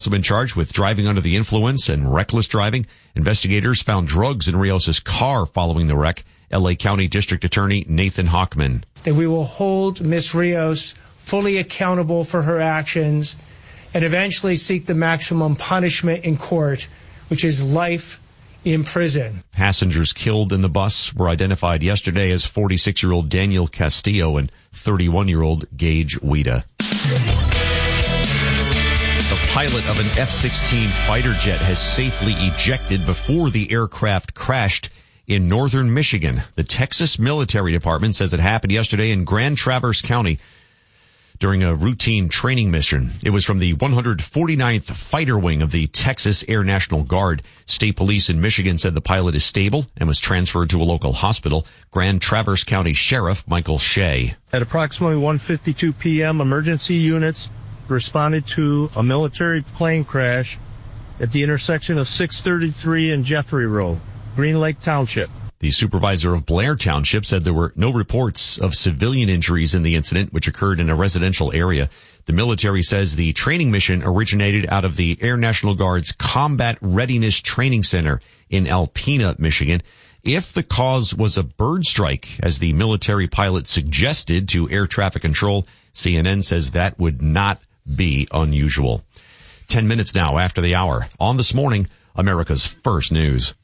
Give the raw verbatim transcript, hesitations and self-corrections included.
also been charged with driving under the influence and reckless driving. Investigators found drugs in Rios' car following the wreck. L A County District Attorney Nathan Hochman. That we will hold Miz Rios fully accountable for her actions and eventually seek the maximum punishment in court, which is life in prison. Passengers killed in the bus were identified yesterday as forty-six-year-old Daniel Castillo and thirty-one-year-old Gage Wida. The pilot of an F sixteen fighter jet has safely ejected before the aircraft crashed in northern Michigan. The Texas Military Department says it happened yesterday in Grand Traverse County during a routine training mission. It was from the one hundred forty-ninth Fighter Wing of the Texas Air National Guard. State police in Michigan said the pilot is stable and was transferred to a local hospital. Grand Traverse County Sheriff Michael Shea. At approximately one fifty-two p.m., emergency units responded to a military plane crash at the intersection of six thirty-three and Jeffrey Road, Green Lake Township. The supervisor of Blair Township said there were no reports of civilian injuries in the incident, which occurred in a residential area. The military says the training mission originated out of the Air National Guard's Combat Readiness Training Center in Alpena, Michigan. If the cause was a bird strike, as the military pilot suggested to air traffic control, C N N says that would not be unusual. Ten minutes now after the hour. On This Morning, America's First News.